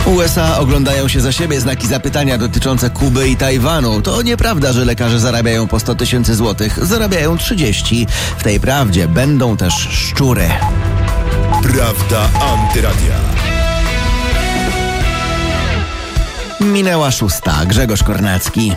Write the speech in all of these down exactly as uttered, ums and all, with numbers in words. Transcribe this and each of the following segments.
U S A oglądają się za siebie, znaki zapytania dotyczące Kuby i Tajwanu. To nieprawda, że lekarze zarabiają po sto tysięcy złotych. Zarabiają trzydzieści. W tej prawdzie będą też szczury. Prawda Antyradia. Minęła szósta. Grzegorz Kornacki.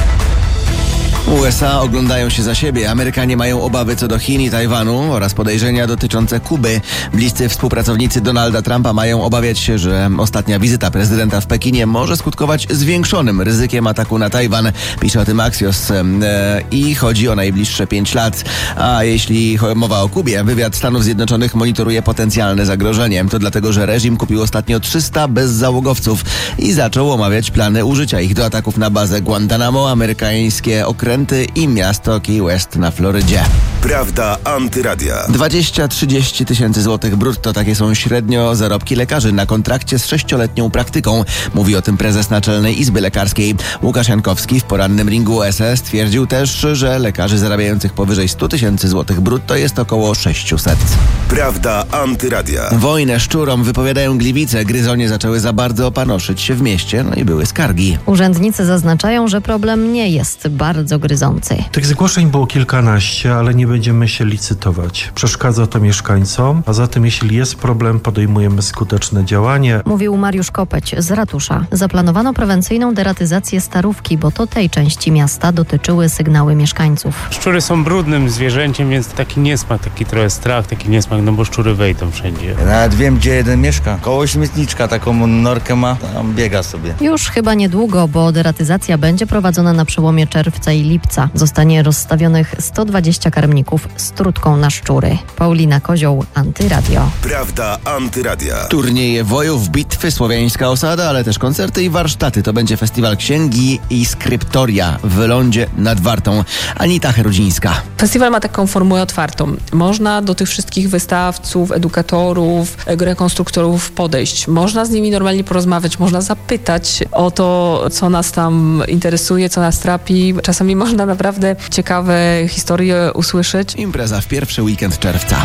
U S A oglądają się za siebie. Amerykanie mają obawy co do Chin i Tajwanu oraz podejrzenia dotyczące Kuby. Bliscy współpracownicy Donalda Trumpa mają obawiać się, że ostatnia wizyta prezydenta w Pekinie może skutkować zwiększonym ryzykiem ataku na Tajwan. Pisze o tym Axios e, i chodzi o najbliższe pięć lat. A jeśli mowa o Kubie, wywiad Stanów Zjednoczonych monitoruje potencjalne zagrożenie. To dlatego, że reżim kupił ostatnio trzysta bezzałogowców i zaczął omawiać plany użycia ich do ataków na bazę Guantanamo, amerykańskie okręty i miasto Key West na Florydzie. Prawda Antyradia. dwadzieścia do trzydziestu tysięcy złotych brutto. Takie są średnio zarobki lekarzy na kontrakcie z sześcioletnią praktyką. Mówi o tym prezes Naczelnej Izby Lekarskiej. Łukasz Jankowski w porannym ringu U S A stwierdził też, że lekarzy zarabiających powyżej stu tysięcy złotych brutto jest około sześciuset. Prawda Antyradia. Wojnę szczurom wypowiadają Gliwice. Gryzonie zaczęły za bardzo panoszyć się w mieście, no i były skargi. Urzędnicy zaznaczają, że problem nie jest bardzo gryzący. Tych zgłoszeń było kilkanaście, ale nie będziemy się licytować. Przeszkadza to mieszkańcom, a zatem jeśli jest problem, podejmujemy skuteczne działanie. Mówił Mariusz Kopeć z ratusza. Zaplanowano prewencyjną deratyzację Starówki, bo to tej części miasta dotyczyły sygnały mieszkańców. Szczury są brudnym zwierzęciem, więc taki niesmak, taki trochę strach, taki niesmak, no bo szczury wejdą wszędzie. Ja nawet wiem, gdzie jeden mieszka. Koło śmietniczka, taką norkę ma, tam biega sobie. Już chyba niedługo, bo deratyzacja będzie prowadzona na przełomie czerwca i lipca. Zostanie rozstawionych sto dwadzieścia karmników z trutką na szczury. Paulina Kozioł, Antyradio. Prawda Antyradia. Turnieje wojów, bitwy, słowiańska osada, ale też koncerty i warsztaty. To będzie festiwal księgi i skryptoria w Lądzie nad Wartą. Anita Herudzińska. Festiwal ma taką formułę otwartą. Można do tych wszystkich wystawców, edukatorów, rekonstruktorów podejść. Można z nimi normalnie porozmawiać, można zapytać o to, co nas tam interesuje, co nas trapi. Czasami można naprawdę ciekawe historie usłyszeć. Impreza w pierwszy weekend czerwca.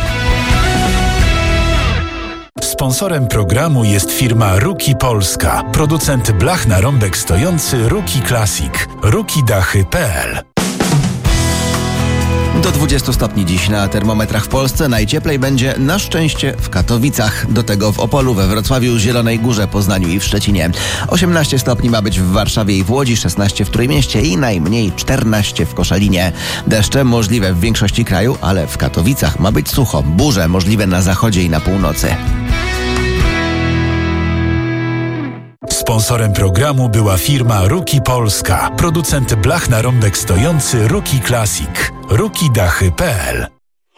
Sponsorem programu jest firma Ruki Polska. Producent blach na rąbek stojący Ruki Classic. ruki dachy kropka p l. Do dwudziestu stopni dziś na termometrach w Polsce. Najcieplej będzie na szczęście w Katowicach. Do tego w Opolu, we Wrocławiu, Zielonej Górze, Poznaniu i w Szczecinie. osiemnaście stopni ma być w Warszawie i w Łodzi, szesnaście w Trójmieście i najmniej czternaście w Koszalinie. Deszcze możliwe w większości kraju, ale w Katowicach ma być sucho. Burze możliwe na zachodzie i na północy. Sponsorem programu była firma Ruki Polska. Producent blach na rąbek stojący Ruki Classic. ruki dachy kropka p l.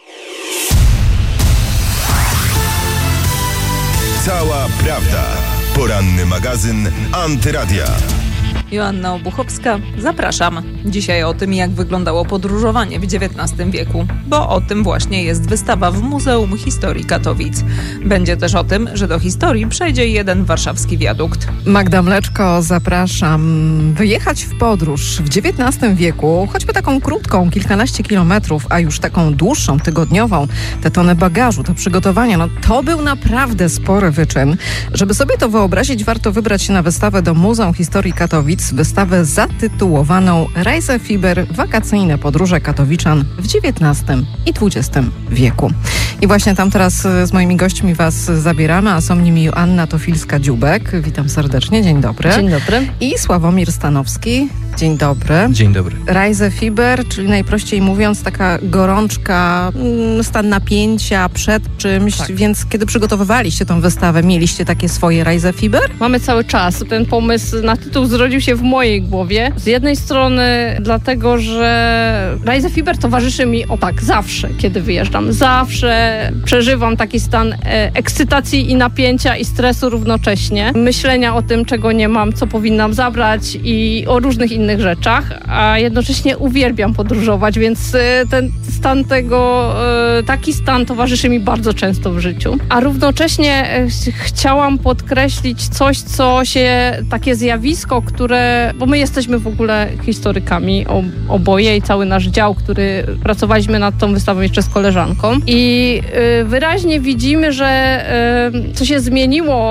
Cała prawda. Poranny magazyn Antyradia. Joanna Obuchowska, zapraszam. Dzisiaj o tym, jak wyglądało podróżowanie w dziewiętnastym wieku, bo o tym właśnie jest wystawa w Muzeum Historii Katowic. Będzie też o tym, że do historii przejdzie jeden warszawski wiadukt. Magda Mleczko, zapraszam. Wyjechać w podróż w dziewiętnastym wieku, choćby taką krótką, kilkanaście kilometrów, a już taką dłuższą, tygodniową, te tony bagażu, te przygotowania, no to był naprawdę spory wyczyn. Żeby sobie to wyobrazić, warto wybrać się na wystawę do Muzeum Historii Katowic, wystawę zatytułowaną Reisefiber – Wakacyjne podróże katowiczan w dziewiętnastym i dwudziestym wieku. I właśnie tam teraz z moimi gośćmi Was zabieramy, a są nimi Joanna Tofilska-Dziubek. Witam serdecznie, dzień dobry. Dzień dobry. I Sławomir Stanowski. Dzień dobry. Dzień dobry. Reisefiber, czyli najprościej mówiąc taka gorączka, stan napięcia przed czymś, tak. Więc kiedy przygotowywaliście tą wystawę, mieliście takie swoje Reisefiber? Mamy cały czas. Ten pomysł na tytuł zrodził się w mojej głowie. Z jednej strony dlatego, że Reisefiber towarzyszy mi, o tak, zawsze, kiedy wyjeżdżam. Zawsze przeżywam taki stan e, ekscytacji i napięcia i stresu równocześnie. Myślenia o tym, czego nie mam, co powinnam zabrać i o różnych innych rzeczach, a jednocześnie uwielbiam podróżować, więc e, ten stan tego, e, taki stan towarzyszy mi bardzo często w życiu. A równocześnie e, chciałam podkreślić coś, co się, takie zjawisko, które, bo my jesteśmy w ogóle historykami, oboje i cały nasz dział, który pracowaliśmy nad tą wystawą jeszcze z koleżanką i y, wyraźnie widzimy, że y, co się zmieniło w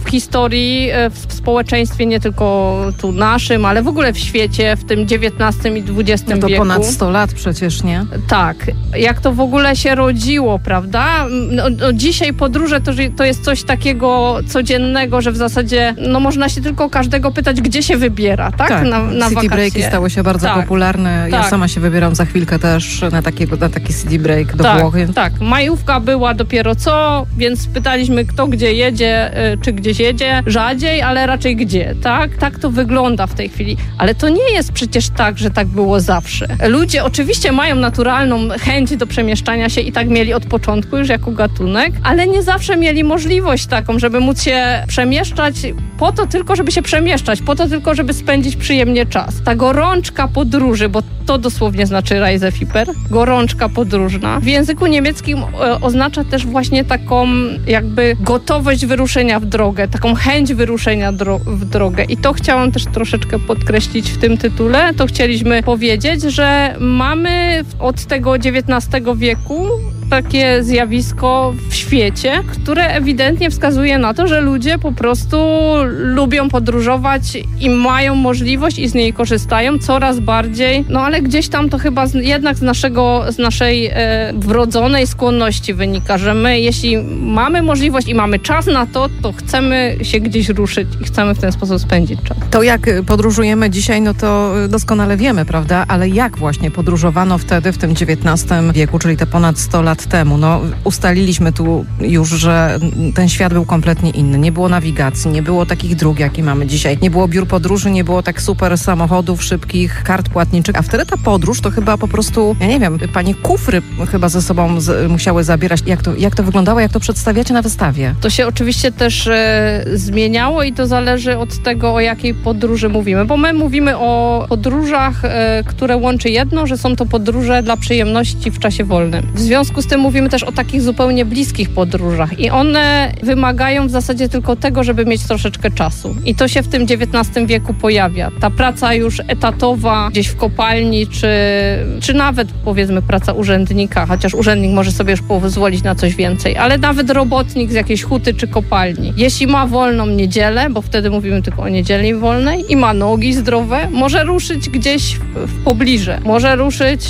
w historii, w społeczeństwie nie tylko tu naszym, ale w ogóle w świecie, w tym dziewiętnastym i dwudziestym no to wieku. ponad sto lat przecież, nie? Tak. Jak to w ogóle się rodziło, prawda? No, no dzisiaj podróże to, to jest coś takiego codziennego, że w zasadzie no można się tylko każdego pytać, gdzie się wybiera, tak? Tak. Na, na City wakacje. breaki stały się bardzo tak. popularne. Ja tak. sama się wybieram za chwilkę też na, takiego, na taki city break do tak, Włoch. Tak, majówka była dopiero co, więc pytaliśmy, kto gdzie jedzie, czy gdzieś jedzie, rzadziej, ale raczej gdzie, tak? Tak to wygląda w tej chwili. Ale to nie jest przecież tak, że tak było zawsze. Ludzie oczywiście mają naturalną chęć do przemieszczania się i tak mieli od początku już jako gatunek, ale nie zawsze mieli możliwość taką, żeby móc się przemieszczać po to tylko, żeby się przemieszczać, po to tylko, żeby spędzić przyjemnie czas. Ta gorączka podróży, bo to dosłownie znaczy Reisefieber, gorączka podróżna. W języku niemieckim e, oznacza też właśnie taką jakby gotowość wyruszenia w drogę, taką chęć wyruszenia dro- w drogę. I to chciałam też troszeczkę podkreślić w tym tytule. To chcieliśmy powiedzieć, że mamy od tego dziewiętnastego wieku takie zjawisko w świecie, które ewidentnie wskazuje na to, że ludzie po prostu lubią podróżować i mają możliwość i z niej korzystają coraz bardziej. No ale gdzieś tam to chyba z, jednak z naszego, z naszej e, wrodzonej skłonności wynika, że my jeśli mamy możliwość i mamy czas na to, to chcemy się gdzieś ruszyć i chcemy w ten sposób spędzić czas. To jak podróżujemy dzisiaj, no to doskonale wiemy, prawda? Ale jak właśnie podróżowano wtedy, w tym dziewiętnastym wieku, czyli te ponad sto lat temu? No, ustaliliśmy tu już, że ten świat był kompletnie inny. Nie było nawigacji, nie było takich dróg, jakie mamy dzisiaj. Nie było biur podróży, nie było tak super samochodów, szybkich kart płatniczych. A wtedy ta podróż to chyba po prostu, ja nie wiem, pani kufry chyba ze sobą z, musiały zabierać. Jak to, jak to wyglądało, jak to przedstawiacie na wystawie? To się oczywiście też e, zmieniało i to zależy od tego, o jakiej podróży mówimy. Bo my mówimy o podróżach, e, które łączy jedno, że są to podróże dla przyjemności w czasie wolnym. W związku z tym mówimy też o takich zupełnie bliskich podróżach i one wymagają w zasadzie tylko tego, żeby mieć troszeczkę czasu. I to się w tym dziewiętnastym wieku pojawia. Ta praca już etatowa gdzieś w kopalni, czy, czy nawet powiedzmy praca urzędnika, chociaż urzędnik może sobie już pozwolić na coś więcej, ale nawet robotnik z jakiejś huty czy kopalni. Jeśli ma wolną niedzielę, bo wtedy mówimy tylko o niedzieli wolnej i ma nogi zdrowe, może ruszyć gdzieś w, w pobliżu. Może ruszyć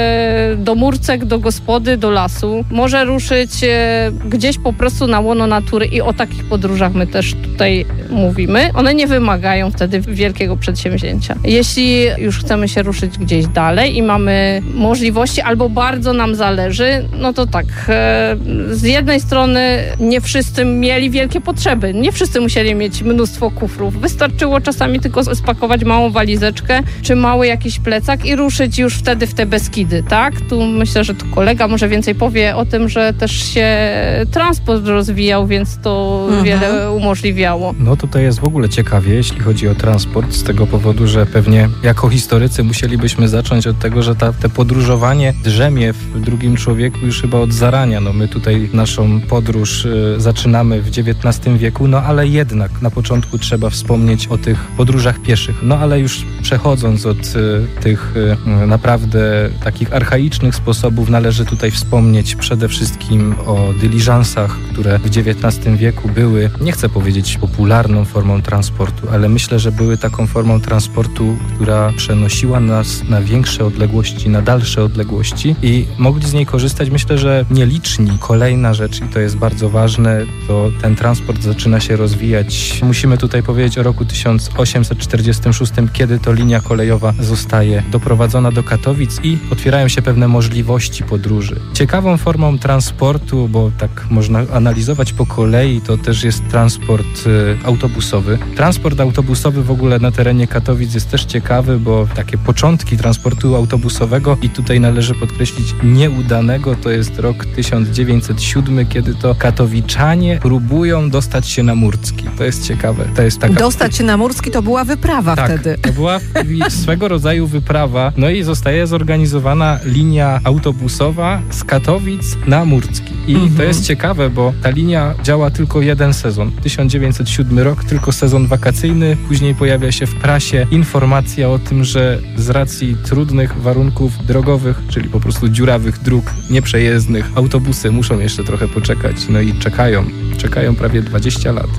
e, do murcek, do gospody, do lasu. Może ruszyć e, gdzieś po prostu na łono natury i o takich podróżach my też tutaj mówimy. One nie wymagają wtedy wielkiego przedsięwzięcia. Jeśli już chcemy się ruszyć gdzieś dalej i mamy możliwości albo bardzo nam zależy, no to tak, e, z jednej strony nie wszyscy mieli wielkie potrzeby. Nie wszyscy musieli mieć mnóstwo kufrów. Wystarczyło czasami tylko spakować małą walizeczkę czy mały jakiś plecak i ruszyć już wtedy w te Beskidy, tak? Tu myślę, że tu kolega może więcej powie o tym, że też się transport rozwijał, więc to mhm. wiele umożliwiało. No tutaj jest w ogóle ciekawie, jeśli chodzi o transport, z tego powodu, że pewnie jako historycy musielibyśmy zacząć od tego, że ta, te podróżowanie drzemie w drugim człowieku już chyba od zarania. No my tutaj naszą podróż y, zaczynamy w dziewiętnastym wieku, no ale jednak na początku trzeba wspomnieć o tych podróżach pieszych. No ale już przechodząc od y, tych y, naprawdę takich archaicznych sposobów, należy tutaj wspomnieć przede wszystkim o dyliżansach, które w dziewiętnastym wieku były, nie chcę powiedzieć popularną formą transportu, ale myślę, że były taką formą transportu, która przenosiła nas na większe odległości, na dalsze odległości i mogli z niej korzystać, myślę, że nieliczni. Kolejna rzecz, i to jest bardzo ważne, to ten transport zaczyna się rozwijać. Musimy tutaj powiedzieć o roku tysiąc osiemset czterdziestym szóstym, kiedy to linia kolejowa zostaje doprowadzona do Katowic i otwierają się pewne możliwości podróży. Ciekawą formą transportu, bo tak można analizować po kolei, to też jest transport y, autobusowy. Transport autobusowy w ogóle na terenie Katowic jest też ciekawy, bo takie początki transportu autobusowego i tutaj należy podkreślić nieudanego, to jest rok tysiąc dziewięćset siódmy, kiedy to katowiczanie próbują dostać się na Murcki. To jest ciekawe. To jest taka... Dostać się na Murcki to była wyprawa tak, wtedy. to była swego rodzaju wyprawa. No i zostaje zorganizowana linia autobusowa z Katowic na Murcki. I mhm. to jest ciekawe, bo ta linia działa tylko jeden sezon. tysiąc dziewięćset siódmy rok, tylko sezon wakacyjny. Później pojawia się w prasie informacja o tym, że z racji trudnych warunków drogowych, czyli po prostu dziurawych dróg, nieprzejezdnych, autobusy muszą jeszcze trochę poczekać. No i czekają. Czekają prawie dwadzieścia lat.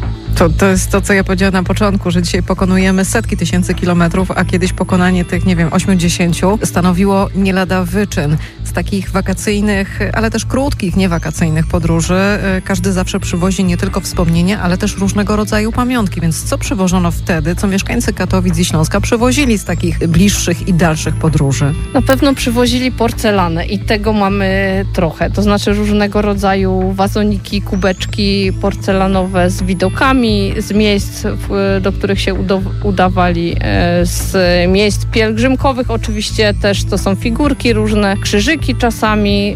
To, to jest to, co ja powiedziałam na początku, że dzisiaj pokonujemy setki tysięcy kilometrów, a kiedyś pokonanie tych, nie wiem, osiemdziesięciu stanowiło nie lada wyczyn. Z takich wakacyjnych, ale też krótkich, niewakacyjnych podróży każdy zawsze przywozi nie tylko wspomnienia, ale też różnego rodzaju pamiątki. Więc co przywożono wtedy, co mieszkańcy Katowic i Śląska przywozili z takich bliższych i dalszych podróży? Na pewno przywozili porcelanę i tego mamy trochę. To znaczy różnego rodzaju wazoniki, kubeczki porcelanowe z widokami, z miejsc, do których się udawali, z miejsc pielgrzymkowych. Oczywiście też to są figurki różne, krzyżyki czasami,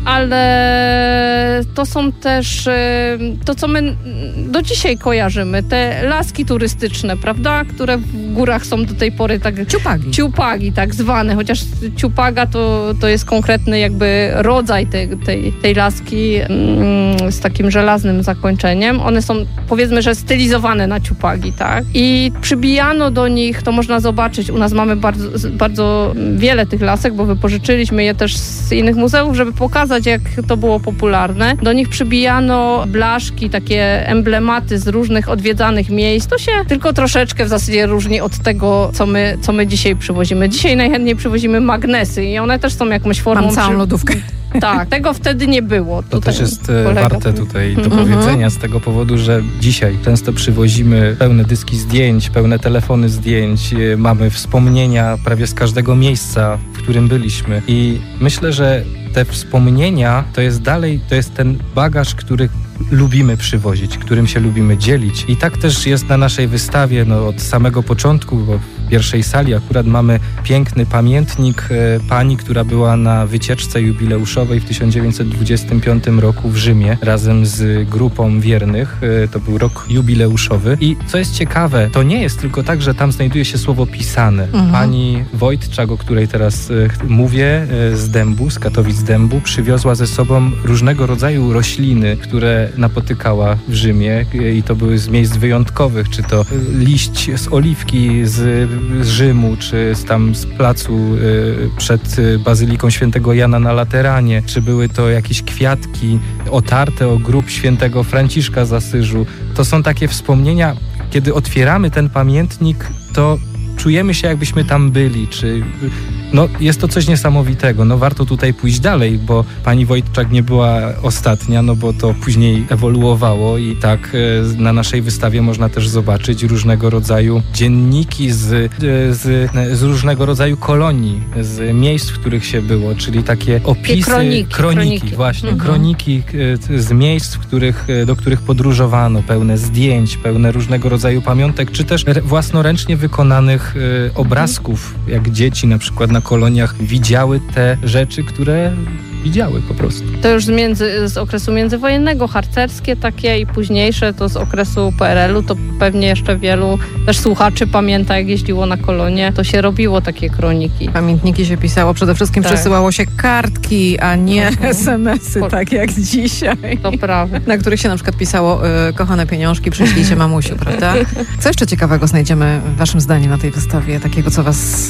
ale to są też to, co my do dzisiaj kojarzymy. Te laski turystyczne, prawda? Które w górach są do tej pory tak... Ciupagi. Ciupagi, tak zwane. Chociaż ciupaga to, to jest konkretny jakby rodzaj tej, tej, tej laski mm, z takim żelaznym zakończeniem. One są, powiedzmy, że stylizowane na ciupagi, tak? I przybijano do nich, to można zobaczyć, u nas mamy bardzo, bardzo wiele tych lasek, bo wypożyczyliśmy je też z innych muzeów, żeby pokazać, jak to było popularne. Do nich przybijano blaszki, takie emblematy z różnych odwiedzanych miejsc. To się tylko troszeczkę w zasadzie różni od tego, co my, co my dzisiaj przywozimy. Dzisiaj najchętniej przywozimy magnesy i one też są jakąś formą... Mam całą przy... lodówkę. Tak, tego wtedy nie było. To tutaj też jest warte tutaj do powiedzenia z tego powodu, że dzisiaj często przywozimy pełne dyski zdjęć, pełne telefony zdjęć, mamy wspomnienia prawie z każdego miejsca, w którym byliśmy i myślę, że te wspomnienia to jest dalej, to jest ten bagaż, który lubimy przywozić, którym się lubimy dzielić. I tak też jest na naszej wystawie, no, od samego początku, bo w pierwszej sali akurat mamy piękny pamiętnik e, pani, która była na wycieczce jubileuszowej w tysiąc dziewięćset dwudziestym piątym roku w Rzymie razem z grupą wiernych. E, to był rok jubileuszowy. I co jest ciekawe, to nie jest tylko tak, że tam znajduje się słowo pisane. Mhm. Pani Wojtczak, o której teraz e, mówię, e, z Dębu, z Katowic Dębu, przywiozła ze sobą różnego rodzaju rośliny, które napotykała w Rzymie i to były z miejsc wyjątkowych, czy to liść z oliwki z, z Rzymu, czy z tam z placu y, przed Bazyliką Świętego Jana na Lateranie, czy były to jakieś kwiatki otarte o grób Świętego Franciszka z Asyżu. To są takie wspomnienia, kiedy otwieramy ten pamiętnik, to czujemy się, jakbyśmy tam byli, czy... No, jest to coś niesamowitego. No, warto tutaj pójść dalej, bo pani Wojtczak nie była ostatnia, no bo to później ewoluowało i tak e, na naszej wystawie można też zobaczyć różnego rodzaju dzienniki z, e, z, z różnego rodzaju kolonii, z miejsc, w których się było, czyli takie opisy, kroniki, kroniki, kroniki. właśnie, Mhm. kroniki e, z miejsc, w których, e, do których podróżowano, pełne zdjęć, pełne różnego rodzaju pamiątek, czy też re, własnoręcznie wykonanych e, obrazków, jak dzieci na przykład na koloniach widziały te rzeczy, które widziały po prostu. To już z, między, z okresu międzywojennego, harcerskie takie i późniejsze, to z okresu P R L u, to pewnie jeszcze wielu też słuchaczy pamięta, jak jeździło na kolonie, to się robiło takie kroniki. Pamiętniki się pisało, przede wszystkim tak. Przesyłało się kartki, a nie mhm. es em esy, po... tak jak dzisiaj. To prawda. Na których się na przykład pisało y, kochane pieniążki, przyślijcie mamusiu, prawda? Co jeszcze ciekawego znajdziemy waszym zdaniem na tej wystawie, takiego, co was,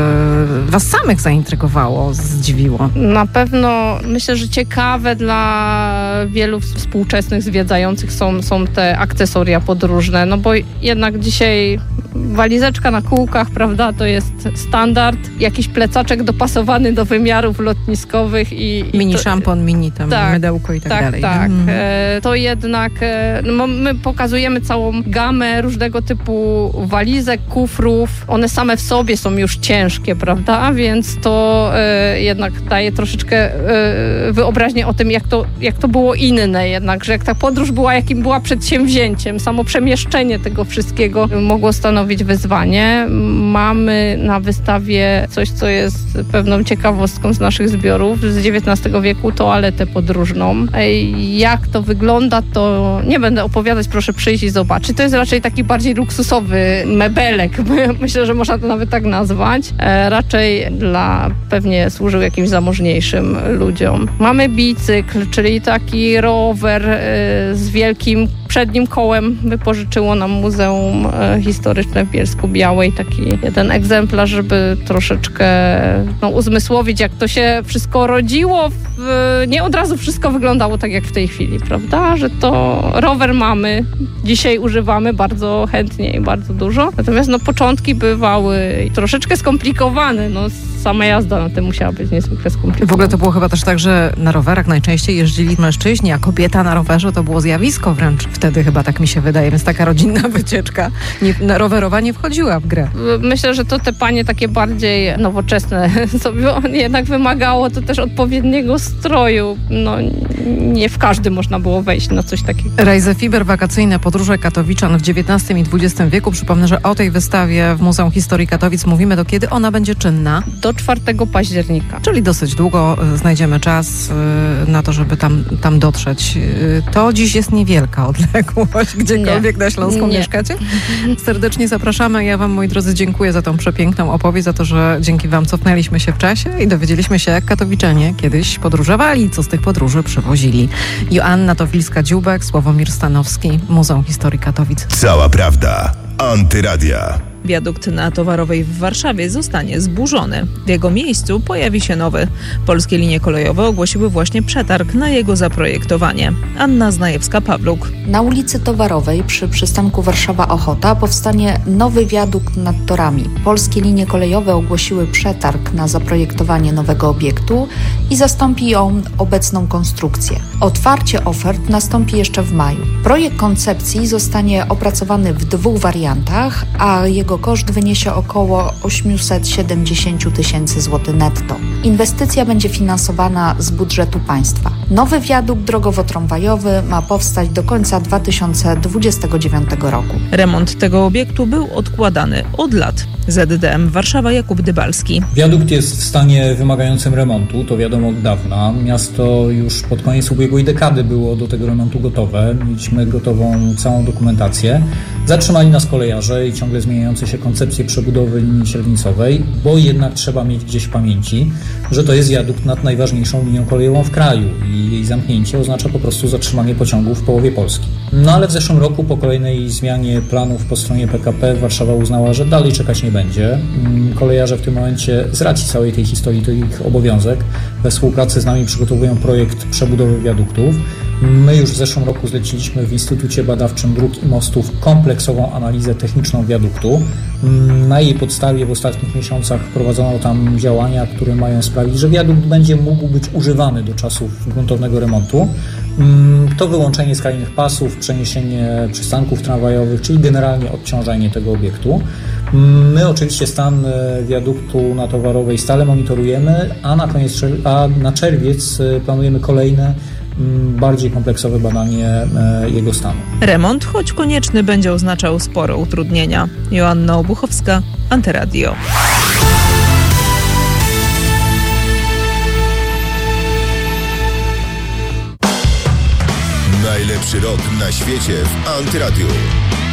y, was samych zaintrygowało, zdziwiło? Na pewno myślę, że ciekawe dla wielu współczesnych zwiedzających są, są te akcesoria podróżne, no bo jednak dzisiaj walizeczka na kółkach, prawda, to jest standard, jakiś plecaczek dopasowany do wymiarów lotniskowych i... Mini i to, szampon, mini tam tak, mydełko i tak, tak dalej. Tak, mm. e, to jednak e, no, my pokazujemy całą gamę różnego typu walizek, kufrów, one same w sobie są już ciężkie, prawda, więc to e, jednak daje troszeczkę e, wyobraźnię o tym, jak to, jak to było inne jednak, że jak ta podróż była, jakim była przedsięwzięciem, samo przemieszczenie tego wszystkiego mogło stanowić wyzwanie. Mamy na wystawie coś, co jest pewną ciekawostką z naszych zbiorów z dziewiętnastego wieku, toaletę podróżną. Jak to wygląda, to nie będę opowiadać, proszę przyjść i zobaczyć. To jest raczej taki bardziej luksusowy mebelek. Myślę, że można to nawet tak nazwać. Raczej dla, pewnie służył jakimś zamożniejszym ludziom. Mamy bicykl, czyli taki rower z wielkim przednim kołem. Wypożyczyło nam Muzeum Historyczne w Bielsku-Białej taki jeden egzemplarz, żeby troszeczkę no, uzmysłowić, jak to się wszystko rodziło. W, nie od razu wszystko wyglądało tak, jak w tej chwili, prawda? Że to rower mamy, dzisiaj używamy bardzo chętnie i bardzo dużo. Natomiast no, początki bywały troszeczkę skomplikowane. No, sama jazda na tym musiała być niezwykle skomplikowana. W ogóle to było chyba też tak, że na rowerach najczęściej jeździli mężczyźni, a kobieta na rowerze to było zjawisko wręcz wtedy, chyba tak mi się wydaje, więc taka rodzinna wycieczka, nie, rowerowa nie wchodziła w grę. Myślę, że to te panie takie bardziej nowoczesne sobie jednak wymagało to też odpowiedniego stroju. No nie w każdy można było wejść na coś takiego. Reisefiber, wakacyjne podróże Katowiczan w dziewiętnastym i dwudziestym wieku. Przypomnę, że o tej wystawie w Muzeum Historii Katowic mówimy, do kiedy ona będzie czynna? Do czwartego października. Czyli dosyć długo znajdziemy czas na to, żeby tam, tam dotrzeć. To dziś jest niewielka odległość, gdziekolwiek nie. na Śląsku nie. mieszkacie. Serdecznie zapraszamy. Ja wam, moi drodzy, dziękuję za tą przepiękną opowieść, za to, że dzięki wam cofnęliśmy się w czasie i dowiedzieliśmy się, jak katowiczanie kiedyś podróżowali, co z tych podróży przywozili. Joanna Towilska-Dziubek, Sławomir Stanowski, Muzeum Historii Katowic. Cała prawda. Antyradia. Wiadukt na Towarowej w Warszawie zostanie zburzony. W jego miejscu pojawi się nowy. Polskie linie kolejowe ogłosiły właśnie przetarg na jego zaprojektowanie. Anna Znajewska-Pawluk. Na ulicy Towarowej przy przystanku Warszawa-Ochota powstanie nowy wiadukt nad torami. Polskie linie kolejowe ogłosiły przetarg na zaprojektowanie nowego obiektu i zastąpi on obecną konstrukcję. Otwarcie ofert nastąpi jeszcze w maju. Projekt koncepcji zostanie opracowany w dwóch wariantach, a jego koszt wyniesie około osiemset siedemdziesiąt tysięcy złotych netto. Inwestycja będzie finansowana z budżetu państwa. Nowy wiadukt drogowo-tramwajowy ma powstać do końca dwa tysiące dwudziestego dziewiątego roku. Remont tego obiektu był odkładany od lat. Z D M Warszawa, Jakub Dybalski. Wiadukt jest w stanie wymagającym remontu, to wiadomo od dawna. Miasto już pod koniec ubiegłej dekady było do tego remontu gotowe. Mieliśmy gotową całą dokumentację. Zatrzymali nas kolejarze i ciągle zmieniające się koncepcje przebudowy linii średnicowej, bo jednak trzeba mieć gdzieś w pamięci, że to jest wiadukt nad najważniejszą linią kolejową w kraju i jej zamknięcie oznacza po prostu zatrzymanie pociągów w połowie Polski. No ale w zeszłym roku po kolejnej zmianie planów po stronie P K P Warszawa uznała, że dalej czekać nie będzie. Kolejarze w tym momencie z racji całej tej historii to ich obowiązek. We współpracy z nami przygotowują projekt przebudowy wiaduktów. My już w zeszłym roku zleciliśmy w Instytucie Badawczym Dróg i Mostów kompleksową analizę techniczną wiaduktu. Na jej podstawie w ostatnich miesiącach prowadzono tam działania, które mają sprawić, że wiadukt będzie mógł być używany do czasów gruntownego remontu. To wyłączenie skrajnych pasów, przeniesienie przystanków tramwajowych, czyli generalnie odciążenie tego obiektu. My oczywiście stan wiaduktu na Towarowej stale monitorujemy, a na koniec, a na czerwiec planujemy kolejne bardziej kompleksowe badanie jego stanu. Remont, choć konieczny, będzie oznaczał spore utrudnienia. Joanna Obuchowska, Antyradio. Najlepszy rok na świecie w Antyradio.